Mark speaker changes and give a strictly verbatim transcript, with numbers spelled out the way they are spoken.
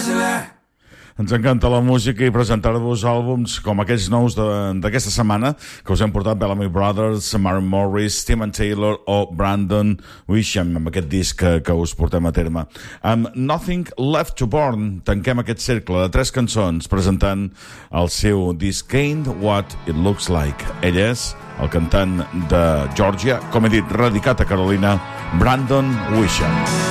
Speaker 1: Ens encanta la música i presentar-vos àlbums com aquests nous d'aquesta setmana que us hem portat Bellamy Brothers, Maren Morris, Timon Taylor o Brandon Wisham, amb aquest disc que, que us portem a terme. Amb Nothing Left to Burn tanquem aquest cercle de tres cançons presentant el seu disc Ain't What It Looks Like. Ell és el cantant de Georgia, com he dit, radicat a Carolina, Brandon Wisham.